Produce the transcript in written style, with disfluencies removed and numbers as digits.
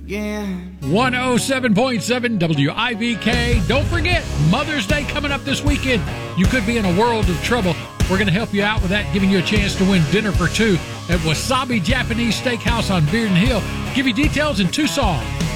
again. 107.7 WIVK. Don't forget, Mother's Day coming up this weekend. You could be in a world of trouble. We're going to help you out with that, giving you a chance to win dinner for two at Wasabi Japanese Steakhouse on Bearden Hill. Give you details in 2 songs.